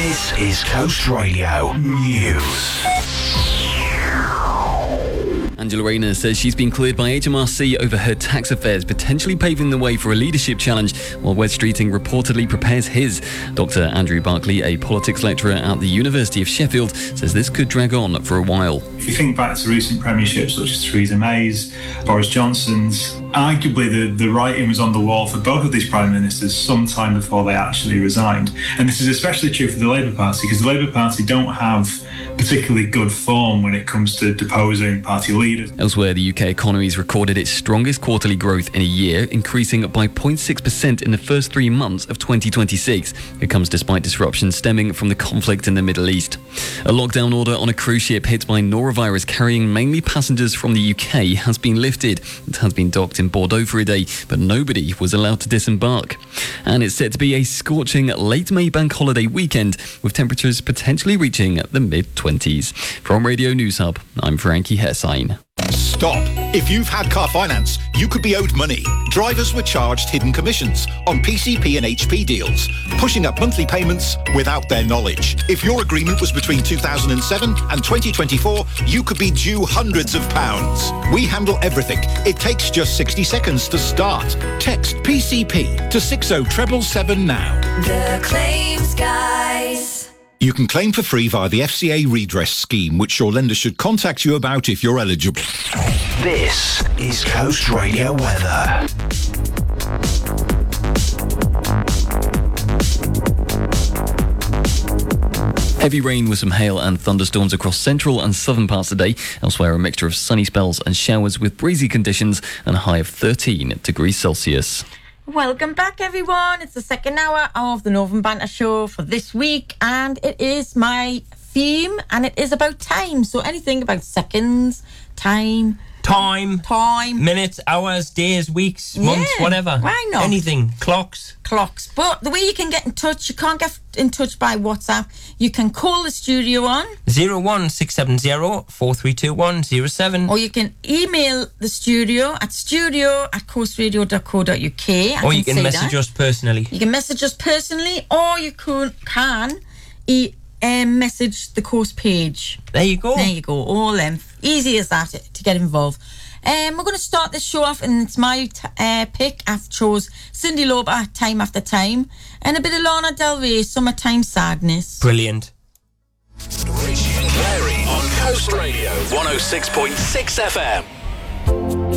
This is Coast Radio News. Angela Rayner says she's been cleared by HMRC over her tax affairs, potentially paving the way for a leadership challenge, while Wes Streeting reportedly prepares his. Dr. Andrew Barclay, a politics lecturer at the University of Sheffield, says this could drag on for a while. If you think back to recent premierships such as Theresa May's, Boris Johnson's, arguably the writing was on the wall for both of these prime ministers some time before they actually resigned. And this is especially true for the Labour Party, because the Labour Party don't have particularly good form when it comes to deposing party leaders. Elsewhere, the UK economy's recorded its strongest quarterly growth in a year, increasing by 0.6% in the first 3 months of 2026. It comes despite disruptions stemming from the conflict in the Middle East. A lockdown order on a cruise ship hit by norovirus carrying mainly passengers from the UK has been lifted. It has been docked in Bordeaux for a day, but nobody was allowed to disembark. And it's set to be a scorching late May bank holiday weekend, with temperatures potentially reaching the mid-20s. From Radio News Hub, I'm Frankie Hessine. Stop. If you've had car finance, you could be owed money. Drivers were charged hidden commissions on PCP and HP deals, pushing up monthly payments without their knowledge. If your agreement was between 2007 and 2024, you could be due hundreds of pounds. We handle everything. It takes just 60 seconds to start. Text PCP to 60777 now. The Claims Guys. You can claim for free via the FCA redress scheme, which your lender should contact you about if you're eligible. This is Coast Radio weather. Heavy rain with some hail and thunderstorms across central and southern parts today. Elsewhere, a mixture of sunny spells and showers with breezy conditions and a high of 13 degrees Celsius. Welcome back, everyone. It's the second hour of the Northern Banter Show for this week, and it is my theme, and it is about time. So anything about seconds, time, minutes, hours, days, weeks, months, whatever. Why not? Anything. Clocks. But the way you can get in touch, you can't get in touch by WhatsApp. You can call the studio on 01670 432107, or you can email the studio at studio@coastradio.co.uk. or you can message us personally. You can message us personally, or you can message the Coast page. There you go. All them. Easy as that to get involved. We're going to start this show off, and it's my pick. I've chose Cyndi Lauper, Time After Time, and a bit of Lana Del Rey, Summertime Sadness. Brilliant. Richie and Clary on Coast Radio 106.6 FM.